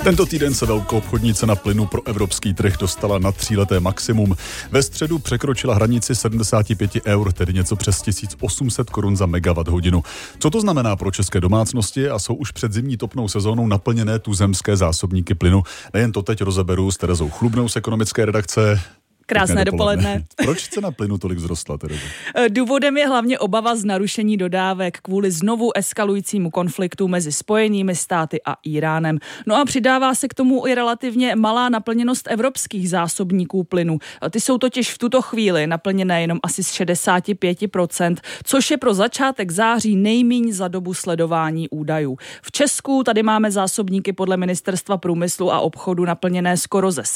Tento týden se velkoobchodní cena plynu pro evropský trh dostala na 3leté maximum. Ve středu překročila hranici 75 eur, tedy něco přes 1800 korun za megawatt hodinu. Co to znamená pro české domácnosti a jsou už před zimní topnou sezónou naplněné tuzemské zásobníky plynu? Nejen to teď rozeberu s Terezou Chlubnou z ekonomické redakce. Krásné dopoledne. Proč cena plynu tolik vzrostla, Terezo? Důvodem je hlavně obava z narušení dodávek kvůli znovu eskalujícímu konfliktu mezi Spojenými státy a Íránem. No a přidává se k tomu i relativně malá naplněnost evropských zásobníků plynu. Ty jsou totiž v tuto chvíli naplněné jenom asi z 65%, což je pro začátek září nejmíň za dobu sledování údajů. V Česku tady máme zásobníky podle Ministerstva průmyslu a obchodu naplněné skoro ze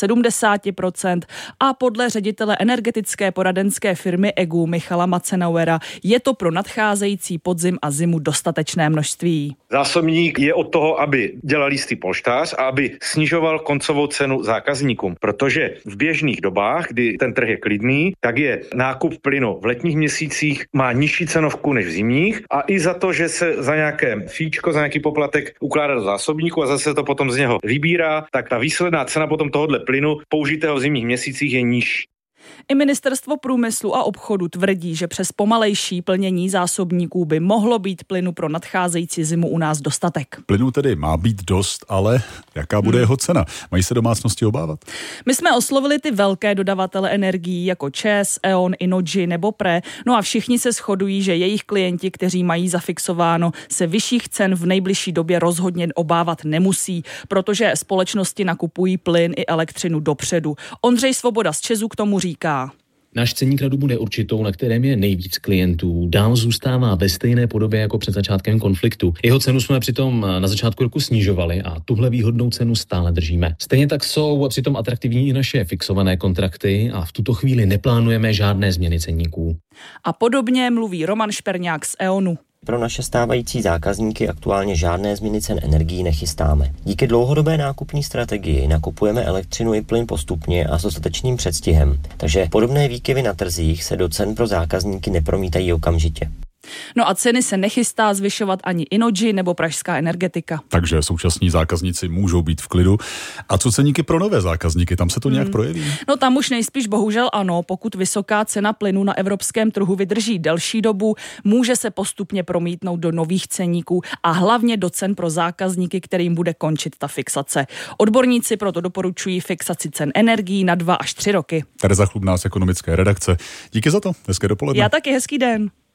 70% a podle ředitele energetické poradenské firmy EGU Michala Macenauera je to pro nadcházející podzim a zimu dostatečné množství. Zásobník je od toho, aby dělal jistý polštář a aby snižoval koncovou cenu zákazníkům, protože v běžných dobách, kdy ten trh je klidný, tak je nákup plynu v letních měsících má nižší cenovku než v zimních a i za to, že se za nějaké fíčko, za nějaký poplatek ukládá do zásobníku a zase to potom z něho vybírá, tak ta výsledná cena potom tohohle plynu použitého v zimních měsících je nižší. I Ministerstvo průmyslu a obchodu tvrdí, že přes pomalejší plnění zásobníků by mohlo být plynu pro nadcházející zimu u nás dostatek. Plynu tedy má být dost, ale jaká bude jeho cena? Mají se domácnosti obávat? My jsme oslovili ty velké dodavatele energií jako ČEZ, E.ON, Innogy nebo PRE, no a všichni se shodují, že jejich klienti, kteří mají zafixováno, se vyšších cen v nejbližší době rozhodně obávat nemusí, protože společnosti nakupují plyn i elektřinu dopředu. Ondřej Svoboda z ČEZu k tomu říká. Náš ceník radu bude určitou, na kterém je nejvíc klientů. Dál zůstává ve stejné podobě jako před začátkem konfliktu. Jeho cenu jsme přitom na začátku roku snižovali a tuhle výhodnou cenu stále držíme. Stejně tak jsou přitom atraktivní i naše fixované kontrakty a v tuto chvíli neplánujeme žádné změny ceníků. A podobně mluví Roman Šperňák z E.ONu. Pro naše stávající zákazníky aktuálně žádné změny cen energií nechystáme. Díky dlouhodobé nákupní strategii nakupujeme elektřinu i plyn postupně a s dostatečným předstihem, takže podobné výkyvy na trzích se do cen pro zákazníky nepromítají okamžitě. No a ceny se nechystá zvyšovat ani Innogy nebo Pražská energetika. Takže současní zákazníci můžou být v klidu. A co ceníky pro nové zákazníky? Tam se to nějak projeví? No tam už nejspíš bohužel ano, pokud vysoká cena plynu na evropském trhu vydrží delší dobu, může se postupně promítnout do nových ceníků a hlavně do cen pro zákazníky, kterým bude končit ta fixace. Odborníci proto doporučují fixaci cen energií na 2 až 3 roky. Tereza Chlubná z ekonomické redakce. Díky za to. Hezké dopoledne. Já taky, hezký den.